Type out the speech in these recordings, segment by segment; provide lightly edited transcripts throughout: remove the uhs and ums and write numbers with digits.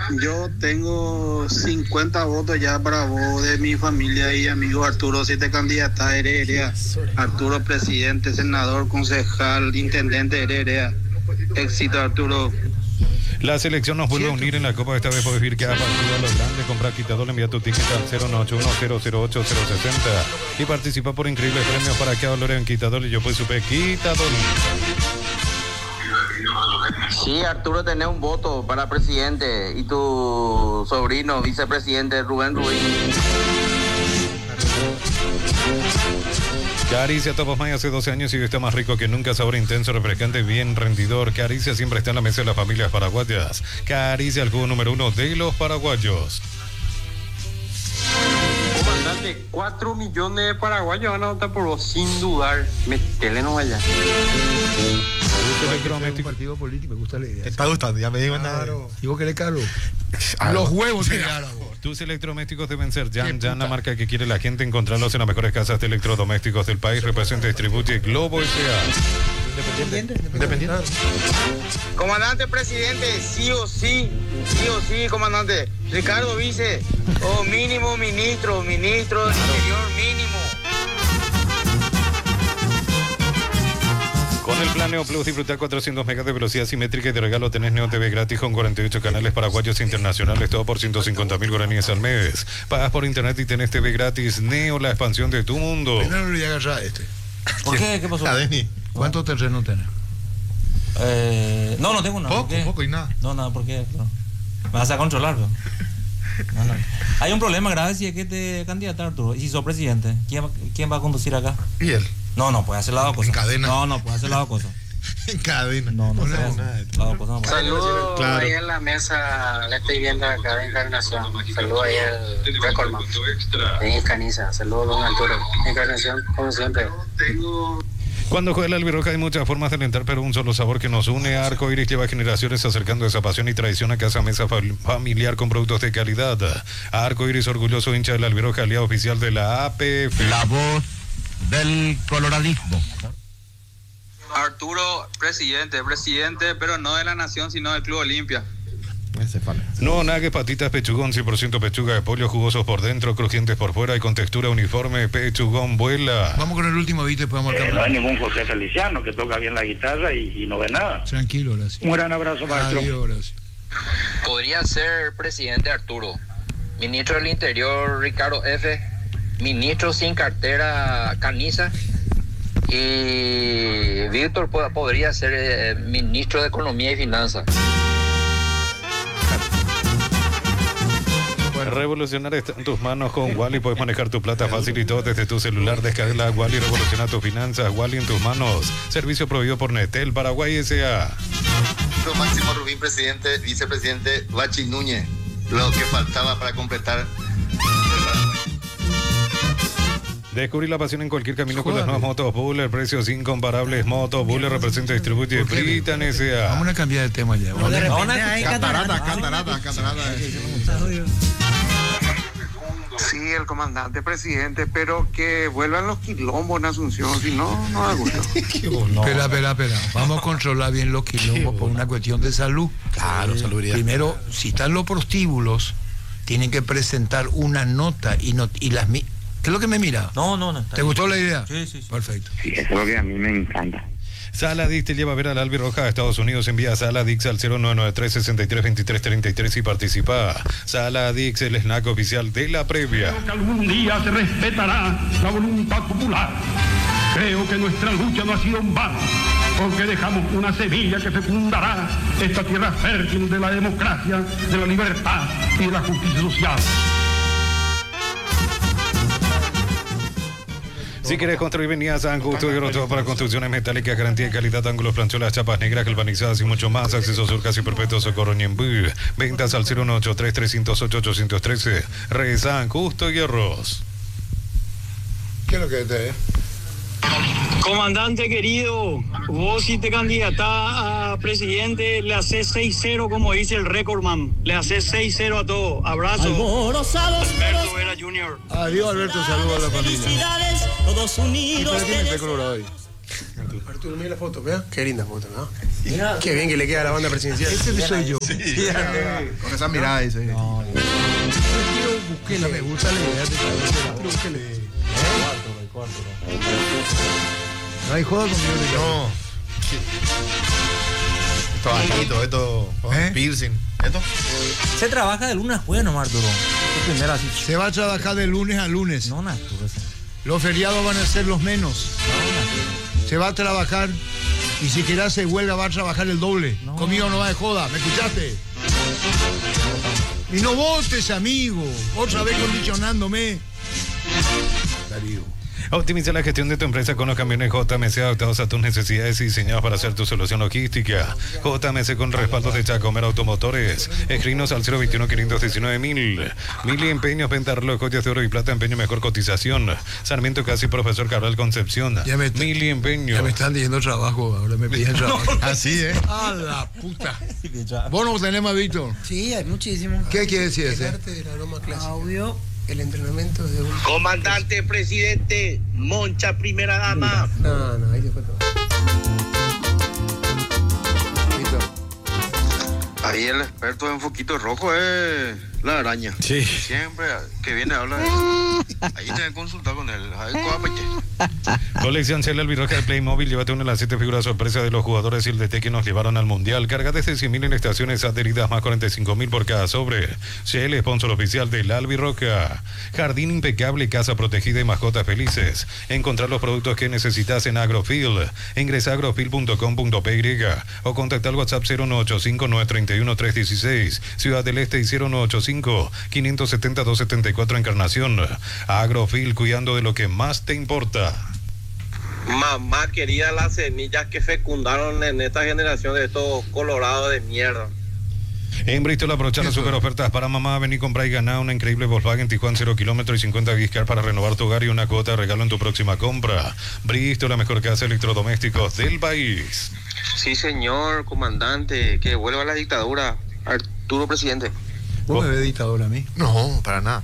Yo tengo 50 votos ya para vos de mi familia y amigo Arturo, si te candidatas, Heredia. Arturo, presidente, senador, concejal, intendente, Heredia. Éxito, Arturo. La selección nos vuelve a unir en la Copa. Esta vez puedes ir que ha partido a los grandes. Comprar quitador, envía tu ticket al 081-008-060 y participa por increíbles premios para que valore en quitador. Y yo pues supe quitador. Sí, Arturo, tenés un voto para presidente y tu sobrino, vicepresidente Rubén Rubín. Caricia Top of Mind hace 12 años y está más rico que nunca, sabor intenso, refrescante, bien rendidor. Caricia siempre está en la mesa de las familias paraguayas. Caricia, el jugo número 1 de los paraguayos. Comandante, 4 millones de paraguayos van a votar por vos, sin dudar. Metele no vaya. Un partido político, me gusta la idea. ¿Te está gustando? Ya me digo nada. ¿Y vos querés, Carlos? Los huevos te ganaron. Tus electrodomésticos deben ser Jan, la marca que quiere la gente. Encontrarlos en las mejores casas de electrodomésticos del país. Representa, distribuye Globo S.A. Independiente. Comandante, presidente, sí o sí, comandante. Ricardo Vice, o mínimo ministro del Interior mínimo. Con el plan Neo Plus disfrutar 400 megas de velocidad simétrica y de regalo tenés Neo TV gratis con 48 canales paraguayos e internacionales, todo por 150.000 guaraníes al mes. Pagas por internet y tenés TV gratis. Neo, la expansión de tu mundo. Primero le voy a agarrar a este. ¿Por qué? ¿Qué pasó? A Deni. ¿Cuántos terrenos tenés? No tengo nada. Poco y nada. No, nada, ¿por qué? No. Me vas a controlar, ¿no? No. Hay un problema grave si es que te candidatas, Arturo. Y si sos presidente, ¿quién va a conducir acá? ¿Y él? No, puede hacer las dos cosas. En cadena. No, puede hacer las dos cosas. En cadena. No puede hacer las dos cosas. Saludos Claro. ahí en la mesa, le estoy viendo acá de Encarnación. Saludos ahí al Recordman. En Caniza, saludos don Arturo. Encarnación, como siempre. Cuando juega el albirroja hay muchas formas de alentar, pero un solo sabor que nos une. Arco Iris lleva generaciones acercando esa pasión y tradición a casa mesa familiar con productos de calidad. Arco Iris, orgulloso hincha del albirroja, aliado oficial de la APF. La voz del coloradismo. Arturo, presidente, pero no de la nación, sino del Club Olimpia. No, nague, patitas, pechugón, 100% pechuga de pollo, jugosos por dentro, crujientes por fuera y con textura uniforme. Pechugón, vuela. Vamos con el último beat y después vamos al No hay ningún José Feliciano que toca bien la guitarra y no ve nada. Tranquilo, gracias. Un gran abrazo, maestro. Adiós, gracias. Podría ser presidente Arturo, ministro del Interior Ricardo F., ministro sin cartera Caniza, y Víctor podría ser ministro de Economía y Finanzas. Revolucionar está en tus manos con Wally. Puedes manejar tu plata fácil y todo desde tu celular. Descarga Wally y revoluciona tus finanzas. Wally en tus manos. Servicio proveído por Netel Paraguay S.A. Máximo Rubín, presidente, vicepresidente Bachi Núñez. Lo que faltaba para completar el Paraguay. Descubrí la pasión en cualquier camino con las nuevas motos Buller. Precios incomparables. Motos Buller representa y distribuye Britan S.A. Vamos a cambiar de tema ya. Catarata. Sí, el comandante presidente, pero que vuelvan los quilombos en Asunción, si no da gusto. Espera. Vamos a controlar bien los quilombos por una cuestión de salud. Claro, salubridad. Primero, si están los prostíbulos, tienen que presentar una nota y las... ¿Qué es lo que me mira? No. ¿Te gustó la idea? Sí. Perfecto. Sí, eso es lo que a mí me encanta. Saladix te lleva a ver al albirroja a Estados Unidos. Envía a Saladix al 0993-63-23-33 y participa. Saladix, el snack oficial de la previa. Creo que algún día se respetará la voluntad popular. Creo que nuestra lucha no ha sido en vano, porque dejamos una semilla que fecundará esta tierra fértil de la democracia, de la libertad y de la justicia social. Si quieres construir, venía a San Justo y Roto para construcciones metálicas, garantía de calidad, ángulos, plancholas, chapas negras, galvanizadas y mucho más. Acceso Sur, casi perpetuo, Socorro, Ñembú. Ventas al 0183308-813. San Justo y Arroz. ¿Qué es lo que te es? Comandante querido, vos si te candidatás a presidente, le haces 6-0 como dice el Recordman. Le haces 6-0 a todo. Abrazo. Alberto Vera Jr. Adiós, Alberto, saludos a la familia. Felicidades, todos unidos. ¿Para qué me está colorado ahí? Arturo, mira la foto, ¿vea? Qué linda foto, ¿no? Mira, qué bien que le queda a la banda presidencial. Ese soy yo. Sí, con esa mirada dice. No, búsquele. Me gusta la idea de búsquele. No hay joda conmigo. No. Esto bajito, esto piercing. ¿Esto? Se trabaja de lunes a jueves nomás, Arturo. Se va a trabajar de lunes a lunes. No, Arturo. Los feriados van a ser los menos. Se va a trabajar y si querás se huelga va a trabajar el doble. No. Conmigo no va de joda, ¿me escuchaste? Y no votes, amigo. Otra vez condicionándome. Darío. Optimiza la gestión de tu empresa con los camiones JMC adaptados a tus necesidades y diseñados para hacer tu solución logística. JMC con respaldos de Chacomer Automotores. Escrinos al 021-519-1000. Mili Empeños, venta reloj, joyas de oro y plata, empeño mejor cotización. Sarmiento Casi, Profesor Cabral Concepción. Mili Empeños. Ya me están diciendo trabajo, ahora me piden trabajo. Así, A la puta. ¿Vos no tenés más, Víctor? Sí, hay muchísimo. ¿Qué quiere decir ese? El arte del aroma clásico. Audio. El entrenamiento de un... Comandante, presidente, Moncha, primera dama. No, ahí se fue todo. Ahí el experto en foquito rojo es la araña. Sí. Siempre que viene a hablar. Ahí te que consultar con él. Colección Shell Albirroja de Playmobil. Llévate una de las 7 figuras sorpresa de los jugadores y el DT que nos llevaron al Mundial. Carga desde 100.000 en estaciones adheridas, más 45.000 por cada sobre. Shell, sponsor oficial del Albirroja. Jardín impecable, casa protegida y mascotas felices. Encontrar los productos que necesitas en Agrofield. Ingresa a agrofil.com.py o contacta al WhatsApp 0985-931-316. Ciudad del Este y 0985-570-274 Encarnación. Agrofil, cuidando de lo que más te importa. Mamá quería las semillas que fecundaron en esta generación de estos colorados de mierda. En Bristol aprovechar las super ofertas para mamá. Vení, comprar y ganar una increíble Volkswagen Tijuana 0 kilómetros y 50 gigas para renovar tu hogar y una cuota de regalo en tu próxima compra. Bristol, la mejor casa de electrodomésticos del país. Sí, señor comandante, que vuelva la dictadura. Arturo, presidente. ¿Vos me ves dictador a mí? No, para nada.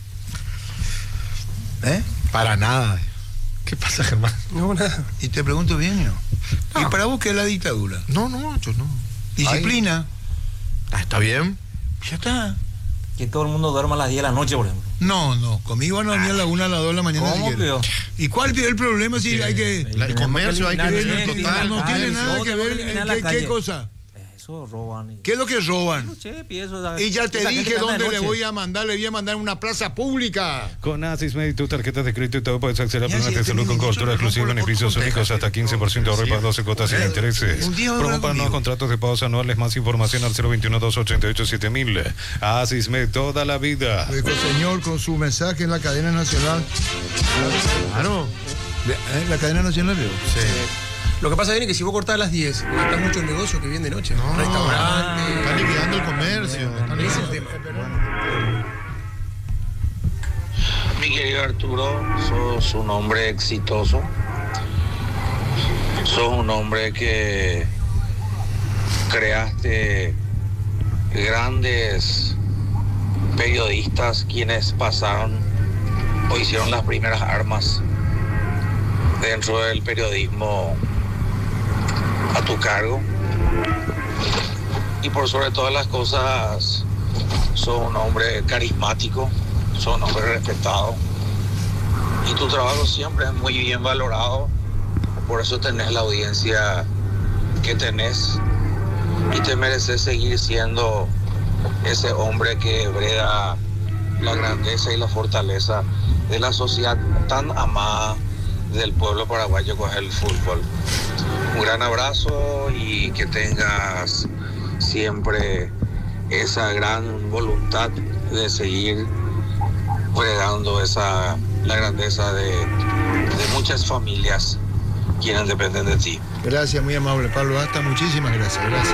Para nada. ¿Qué pasa, Germán? No, nada. Y te pregunto bien, ¿no? ¿Y para vos qué es la dictadura? No, yo no. Disciplina. Está bien. Ya está. Que todo el mundo duerma a las 10 de la noche, por ejemplo. No, conmigo van a dormir a la 1, a las 2 de la mañana. ¿Cómo, si ¿Y cuál es el problema si hay que... El comercio hay que ver total. No tiene nada que ver. ¿Qué cosa? Eso roban. ¿Qué es lo que roban? No sé, pienso, y ya te dije dónde le voy a mandar. Le voy a mandar una plaza pública. Con Asismed, tu tarjeta de crédito y todo, puedes acceder a planes de salud con cobertura exclusiva, beneficios únicos, hasta 15% de ahorro para 12 cuotas sin intereses. Promo para nuevos contratos de pagos anuales. Más información al 021-288-7000. Asismed, toda la vida. Señor, con su mensaje en la cadena nacional. Claro. La cadena nacional, ¿veo? Sí. Lo que pasa es que si vos cortás a las 10, está mucho el negocio que viene de noche. No, restaurantes. Están liquidando el comercio. Ese es el tema. Mi querido Arturo, sos un hombre exitoso. Sos un hombre que creaste grandes periodistas quienes pasaron o hicieron las primeras armas dentro del periodismo a tu cargo, y por sobre todas las cosas sos un hombre carismático, sos un hombre respetado y tu trabajo siempre es muy bien valorado, por eso tenés la audiencia que tenés y te mereces seguir siendo ese hombre que brega la grandeza y la fortaleza de la sociedad tan amada del pueblo paraguayo con el fútbol. Un gran abrazo y que tengas siempre esa gran voluntad de seguir bregando la grandeza de muchas familias quienes dependen de ti. Gracias, muy amable, Pablo. Hasta muchísimas gracias.